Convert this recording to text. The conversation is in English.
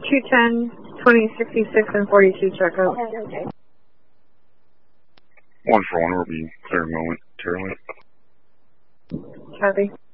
210, 2066, and 42 checkout. Okay. 141 will be clear momentarily. Copy.